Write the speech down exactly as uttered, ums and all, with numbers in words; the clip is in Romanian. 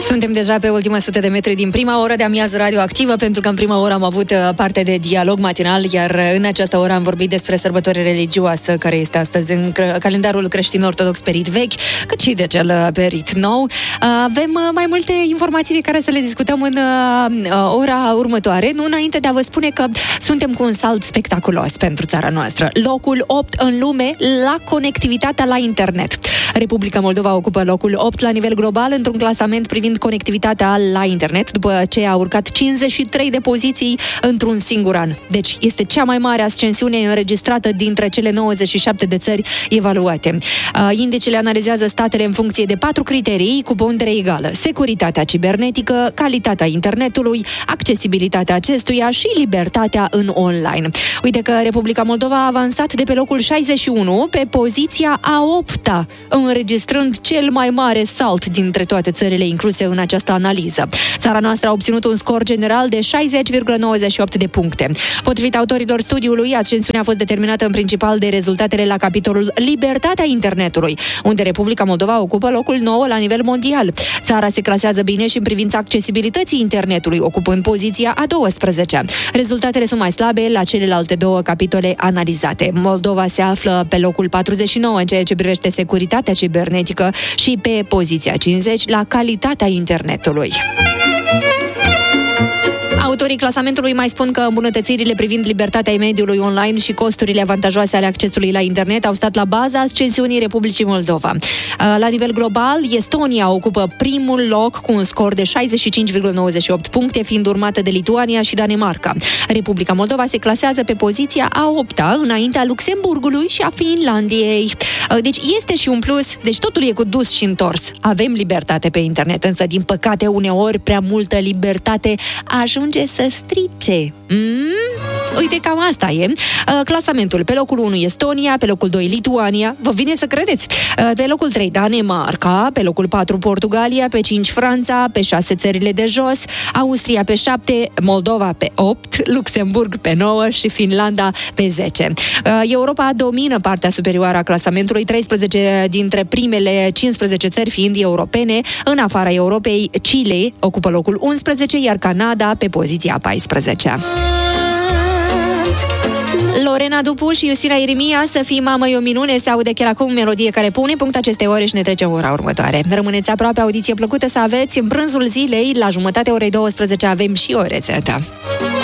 Suntem deja pe ultima sută de metri din prima oră de amiază radioactivă, pentru că în prima oră am avut parte de dialog matinal, iar în această oră am vorbit despre sărbătoare religioasă care este astăzi în calendarul creștin-ortodox pe rit vechi, cât și de cel pe rit nou. Avem mai multe informații pe care să le discutăm în ora următoare, nu înainte de a vă spune că suntem cu un salt spectaculos pentru țara noastră. Locul opt în lume la conectivitatea la internet. Republica Moldova ocupă locul opt la nivel global într-un clasament privind conectivitatea la internet, după ce a urcat cincizeci și trei de poziții într-un singur an. Deci este cea mai mare ascensiune înregistrată dintre cele nouăzeci și șapte de țări evaluate. Indicele analizează statele în funcție de patru criterii cu pondere egală: securitatea cibernetică, calitatea internetului, accesibilitatea acestuia și libertatea în online. Uite că Republica Moldova a avansat de pe locul șaizeci și unu pe poziția a opta, înregistrând cel mai mare salt dintre toate țările incluse în această analiză. Țara noastră a obținut un scor general de șaizeci virgulă nouăzeci și opt de puncte. Potrivit autorilor studiului, ascensiunea a fost determinată în principal de rezultatele la capitolul Libertatea internetului, unde Republica Moldova ocupă locul nouă la nivel mondial. Țara se clasează bine și în privința accesibilității internetului, ocupând poziția a douăsprezecea. Rezultatele sunt mai slabe la celelalte două capitole analizate. Moldova se află pe locul patruzeci și nouă în ceea ce privește securitatea cibernetică și pe poziția cincizeci la calitatea internetului. Autorii clasamentului mai spun că îmbunătățirile privind libertatea mediului online și costurile avantajoase ale accesului la internet au stat la baza ascensiunii Republicii Moldova. La nivel global, Estonia ocupă primul loc cu un scor de șaizeci și cinci virgulă nouăzeci și opt puncte, fiind urmată de Lituania și Danemarca. Republica Moldova se clasează pe poziția a opta, înaintea Luxemburgului și a Finlandiei. Deci este și un plus, deci totul e cu dus și întors. Avem libertate pe internet, însă din păcate uneori prea multă libertate ajunge să strice. Mm? Uite, cam asta e. Clasamentul: pe locul unu Estonia, pe locul doi Lituania, vă vine să credeți, pe locul trei Danemarca, pe locul patru Portugalia, pe cinci Franța, pe șase țările de jos, Austria pe șapte, Moldova pe opt, Luxemburg pe nouă și Finlanda pe zece. Europa domină partea superioară a clasamentului, treisprezece dintre primele cincisprezece țări fiind europene. În afara Europei, Chile ocupă locul unsprezece, iar Canada pe poziția a paisprezecea. Lorena Dupu și Iustina Irimia, Să fii mamă e o minune, se aude chiar acum, melodie care pune punct acestei ore și ne trecem ora următoare. Rămâneți aproape, audiție plăcută să aveți. În prânzul zilei, la jumătatea orei douăsprezece, avem și o rețetă.